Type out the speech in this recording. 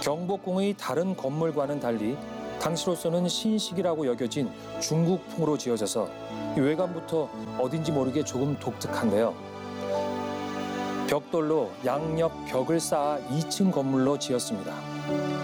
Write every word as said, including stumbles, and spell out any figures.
경복궁의 다른 건물과는 달리 당시로서는 신식이라고 여겨진 중국풍으로 지어져서 외관부터 어딘지 모르게 조금 독특한데요. 벽돌로 양옆 벽을 쌓아 이 층 건물로 지었습니다.